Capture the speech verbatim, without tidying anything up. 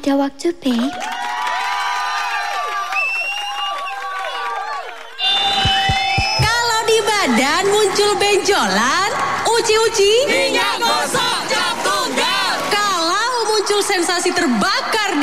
ada waktu, babe. Kalau di badan muncul benjolan, uci-uci, minyak gosok cap tunggal. kalau muncul sensasi terbakar